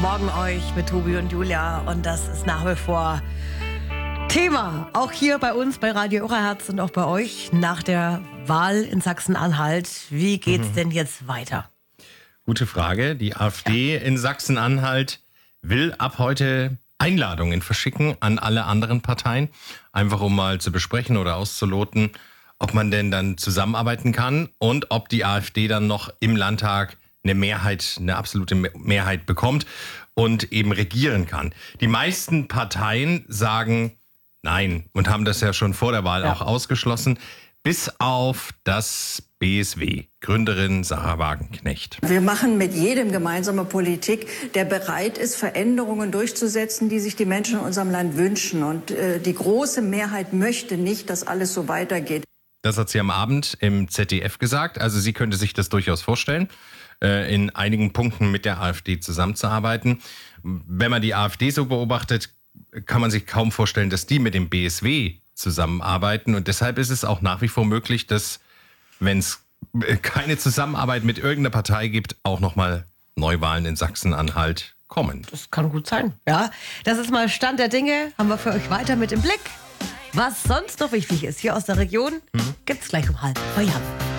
Morgen euch mit Tobi und Julia. Und das ist nach wie vor Thema. Auch hier bei uns bei Radio Oberherz und auch bei euch nach der Wahl in Sachsen-Anhalt. Wie geht's denn jetzt weiter? Gute Frage. Die AfD in Sachsen-Anhalt will ab heute Einladungen verschicken an alle anderen Parteien. Einfach um mal zu besprechen oder auszuloten, ob man denn dann zusammenarbeiten kann und ob die AfD dann noch im Landtag eine absolute Mehrheit bekommt und eben regieren kann. Die meisten Parteien sagen nein und haben das ja schon vor der Wahl auch ausgeschlossen, bis auf das BSW, Gründerin Sarah Wagenknecht. Wir machen mit jedem gemeinsame Politik, der bereit ist, Veränderungen durchzusetzen, die sich die Menschen in unserem Land wünschen. Und die große Mehrheit möchte nicht, dass alles so weitergeht. Das hat sie am Abend im ZDF gesagt. Also sie könnte sich das durchaus vorstellen, in einigen Punkten mit der AfD zusammenzuarbeiten. Wenn man die AfD so beobachtet, kann man sich kaum vorstellen, dass die mit dem BSW zusammenarbeiten. Und deshalb ist es auch nach wie vor möglich, dass, wenn es keine Zusammenarbeit mit irgendeiner Partei gibt, auch nochmal Neuwahlen in Sachsen-Anhalt kommen. Das kann gut sein. Ja, das ist mal Stand der Dinge. Haben wir für euch weiter mit im Blick. Was sonst noch wichtig ist hier aus der Region, gibt's gleich um 12:30 bei Jan.